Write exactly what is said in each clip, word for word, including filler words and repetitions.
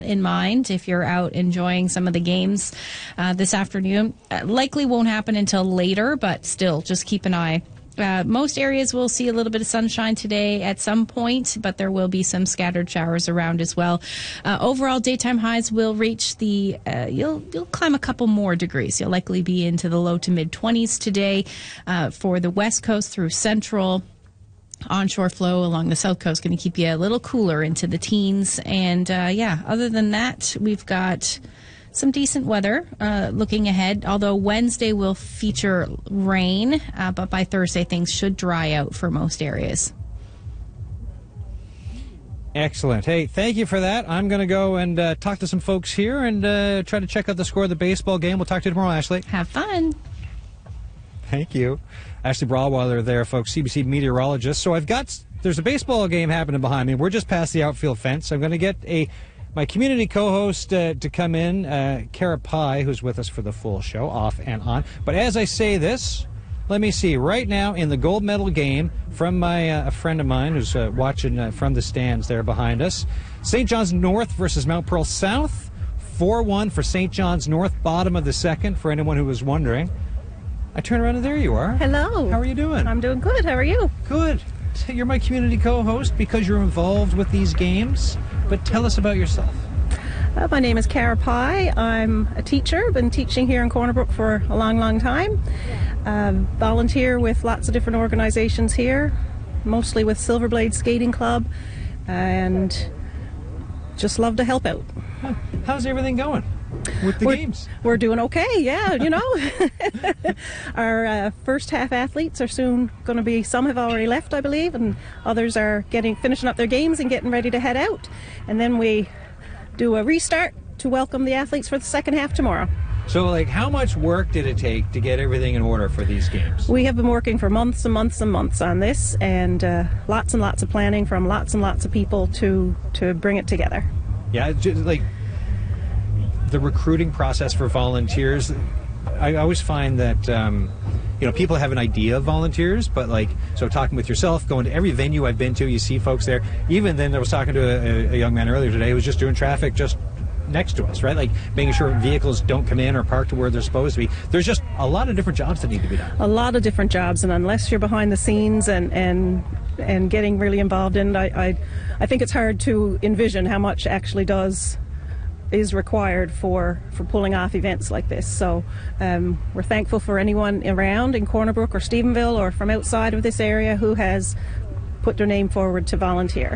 in mind if you're out enjoying some of the games uh, this afternoon. Uh, likely won't happen until later, but still, just keep an eye. Uh, most areas will see a little bit of sunshine today at some point, but there will be some scattered showers around as well. Uh, overall, daytime highs will reach the, uh, you'll you'll climb a couple more degrees. You'll likely be into the low to mid twenties today uh, for the west coast through central. Onshore flow along the south coast going to keep you a little cooler into the teens. And, uh, yeah, other than that, we've got some decent weather uh, looking ahead, although Wednesday will feature rain, uh, but by Thursday things should dry out for most areas. Excellent. Hey, thank you for that. I'm going to go and uh, talk to some folks here and uh, try to check out the score of the baseball game. We'll talk to you tomorrow, Ashley. Have fun. Thank you. Ashley Brawlweiler there, folks, C B C meteorologist. So I've got, there's a baseball game happening behind me. We're just past the outfield fence. I'm going to get a my community co-host uh, to come in, uh, Kara Pye, who's with us for the full show, off and on. But as I say this, let me see. Right now in the gold medal game from my uh, a friend of mine who's uh, watching uh, from the stands there behind us, Saint John's North versus Mount Pearl South, four one for Saint John's North, bottom of the second, for anyone who was wondering. I turn around and there you are. Hello. How are you doing? I'm doing good. How are you? Good. You're my community co-host because you're involved with these games, but tell us about yourself. Uh, my name is Kara Pye. I'm a teacher. Been teaching here in Corner Brook for a long, long time. Um, volunteer with lots of different organizations here, mostly with Silverblade Skating Club, and just love to help out. How's everything going with the we're, games? We're doing okay, yeah, you know. Our uh, first half athletes are soon going to be, some have already left, I believe, and others are getting finishing up their games and getting ready to head out. And then we do a restart to welcome the athletes for the second half tomorrow. So, like, how much work did it take to get everything in order for these games? We have been working for months and months and months on this, and uh, lots and lots of planning from lots and lots of people to, to bring it together. Yeah, just like the recruiting process for volunteers, I always find that, um, you know, people have an idea of volunteers, but like, so talking with yourself, going to every venue I've been to, you see folks there. Even then, I was talking to a, a young man earlier today who was just doing traffic just next to us, right? Like making sure vehicles don't come in or park to where they're supposed to be. There's just a lot of different jobs that need to be done. A lot of different jobs, and unless you're behind the scenes and and and getting really involved in it, I, I, I think it's hard to envision how much actually does is required for, for pulling off events like this. So um, we're thankful for anyone around in Corner Brook or Stephenville or from outside of this area who has put their name forward to volunteer.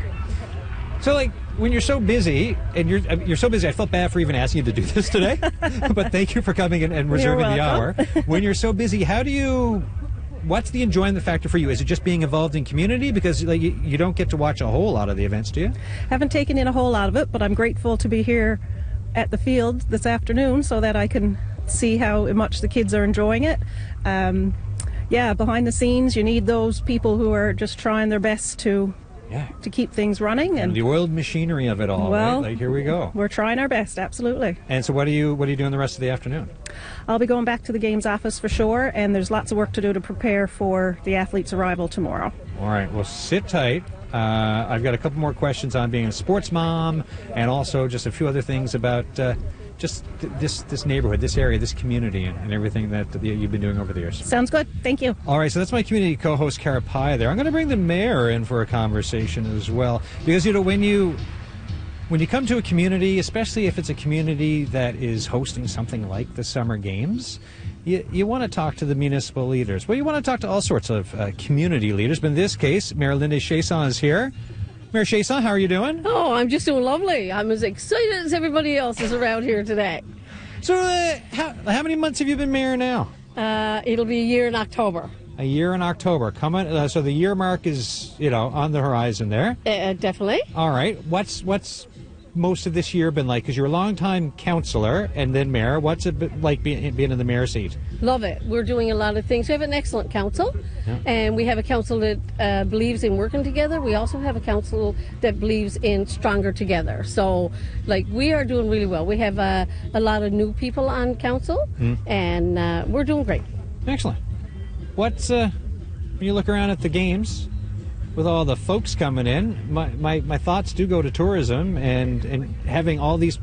So, like, when you're so busy, and you're you're so busy, I felt bad for even asking you to do this today, but thank you for coming and, and reserving the hour. When you're so busy, how do you, what's the enjoyment factor for you? Is it just being involved in community? Because like, you, you don't get to watch a whole lot of the events, do you? Haven't taken in a whole lot of it, but I'm grateful to be here at the field this afternoon so that I can see how much the kids are enjoying it. Um, yeah, behind the scenes, you need those people who are just trying their best to yeah. to keep things running. And, and the oiled machinery of it all, well, right? Like, here we go. We're trying our best, absolutely. And so what are you what are you doing the rest of the afternoon? I'll be going back to the games office for sure, and there's lots of work to do to prepare for the athletes' arrival tomorrow. All right, well, sit tight. Uh, I've got a couple more questions on being a sports mom, and also just a few other things about uh, just th- this this neighborhood, this area, this community, and, and everything that uh, you've been doing over the years. Sounds good. Thank you. All right, so that's my community co-host, Kara Pye there. I'm going to bring the mayor in for a conversation as well, because, you know, when you when you come to a community, especially if it's a community that is hosting something like the Summer Games, You, you want to talk to the municipal leaders. Well, you want to talk to all sorts of uh, community leaders, but in this case, Mayor Linda Chiasson is here. Mayor Chiasson, how are you doing? Oh, I'm just doing lovely. I'm as excited as everybody else is around here today. So, uh, how, how many months have you been mayor now? Uh, it'll be a year in October. A year in October. Coming, uh, so the year mark is, you know, on the horizon there. Uh, definitely. All right. What's what's most of this year been like? Because you're a long-time councillor and then mayor. What's it been like being, being in the mayor seat? Love it. We're doing a lot of things. We have an excellent council, yeah. and we have a council that uh, believes in working together. We also have a council that believes in stronger together. So, like, we are doing really well. We have uh, a lot of new people on council, mm. and uh, we're doing great. Excellent. What's, uh, when you look around at the games, with all the folks coming in, my, my, my thoughts do go to tourism and, and having all these